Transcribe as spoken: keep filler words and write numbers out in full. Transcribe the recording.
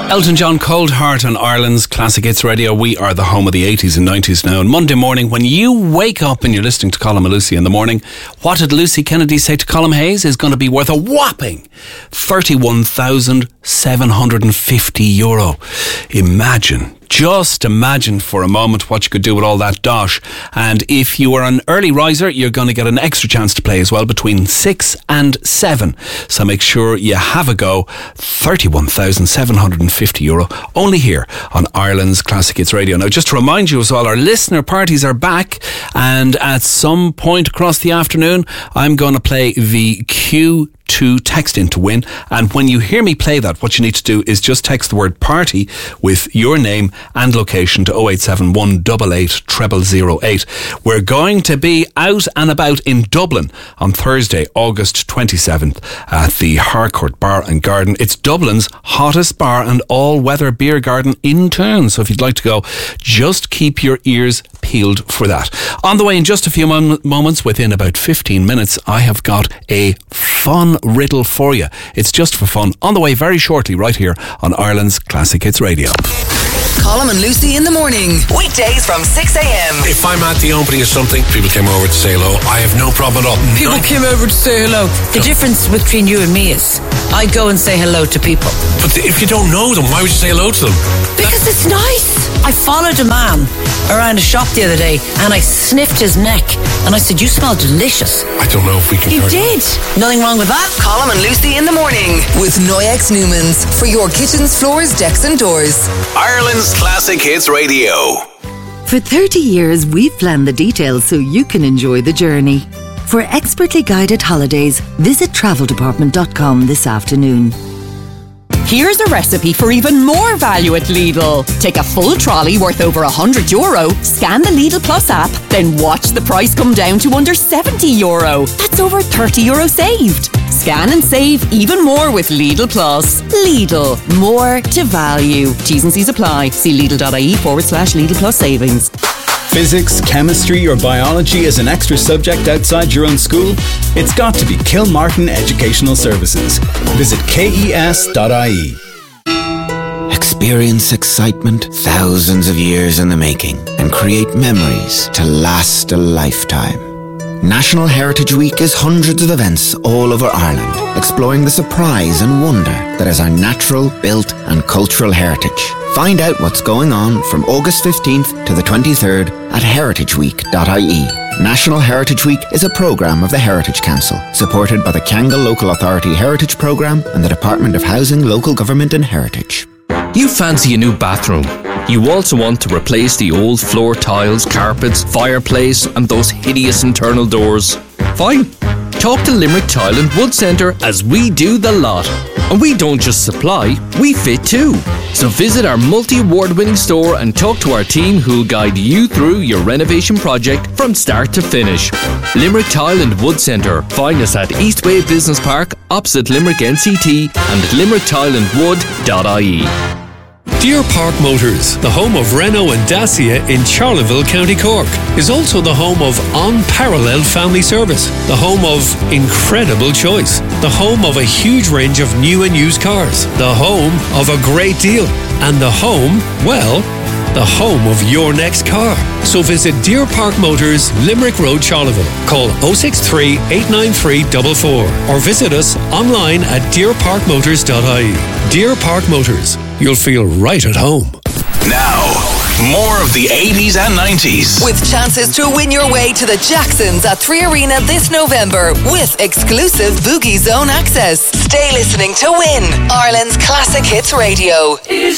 Elton John, Cold Heart on Ireland's Classic Hits Radio. We are the home of the eighties and nineties now. And Monday morning, when you wake up and you're listening to Colm and Lucy in the morning, what did Lucy Kennedy say to Colm Hayes is going to be worth a whopping thirty-one thousand seven hundred fifty euro. Imagine. Just imagine for a moment what you could do with all that dosh. And if you are an early riser, you're going to get an extra chance to play as well between six and seven. So make sure you have a go. thirty-one thousand seven hundred fifty euro, only here on Ireland's Classic Hits Radio. Now, just to remind you as well, our listener parties are back, and at some point across the afternoon, I'm going to play the Q to text in to win. And when you hear me play that, what you need to do is just text the word party with your name and location to oh eight seven one eight eight zero zero zero eight. We're going to be out and about in Dublin on Thursday, August twenty-seventh at the Harcourt Bar and Garden. It's Dublin's hottest bar and all-weather beer garden in town. So if you'd like to go, just keep your ears peeled for that. On the way in just a few mom- moments, within about fifteen minutes, I have got a fun riddle for you. It's just for fun. On the way very shortly, right here on Ireland's Classic Hits Radio. Colm and Lucy in the morning. Weekdays from six a.m. If I'm at the opening of something, people came over to say hello. I have no problem at all. People no. came over to say hello. The no. difference between you and me is I go and say hello to people. But if you don't know them, why would you say hello to them? Because That's... it's nice. I followed a man around a shop the other day and I sniffed his neck and I said, "You smell delicious." I don't know if we can. You did. Nothing wrong with that. Colm and Lucy in the morning with Noyex Newmans for your kitchens, floors, decks and doors. Ireland's Classic Hits Radio. For thirty years, we've planned the details so you can enjoy the journey. For expertly guided holidays, visit travel department dot com this afternoon. Here's a recipe for even more value at Lidl. Take a full trolley worth over one hundred euro, scan the Lidl Plus app, then watch the price come down to under seventy euro. That's over thirty euro saved. Scan and save even more with Lidl Plus. Lidl, more to value. T's and C's apply. See Lidl.ie forward slash Lidl Plus savings. Physics, chemistry or biology as an extra subject outside your own school? It's got to be Kilmartin Educational Services. Visit K E S dot I E. Experience excitement thousands of years in the making and create memories to last a lifetime. National Heritage Week is hundreds of events all over Ireland, exploring the surprise and wonder that is our natural, built and cultural heritage. Find out what's going on from August fifteenth to the twenty-third at heritage week dot I E. National Heritage Week is a programme of the Heritage Council, supported by the Kanga Local Authority Heritage Programme and the Department of Housing, Local Government and Heritage. You fancy a new bathroom. You also want to replace the old floor tiles, carpets, fireplace and those hideous internal doors. Fine. Talk to Limerick Tile and Wood Centre as we do the lot. And we don't just supply, we fit too. So visit our multi-award winning store and talk to our team who'll guide you through your renovation project from start to finish. Limerick Tile and Wood Centre. Find us at Eastway Business Park, opposite Limerick N C T and limerick tile and wood dot I E. Deer Park Motors, the home of Renault and Dacia in Charleville, County Cork, is also the home of unparalleled family service, the home of incredible choice, the home of a huge range of new and used cars, the home of a great deal, and the home, well, the home of your next car. So visit Deer Park Motors, Limerick Road, Charleville. Call oh six three, eight nine three, four four or visit us online at deer park motors dot I E. Deer Park Motors, you'll feel right at home. Now, more of the eighties and nineties. With chances to win your way to the Jacksons at Three Arena this November with exclusive Boogie Zone access. Stay listening to win Ireland's Classic Hits Radio.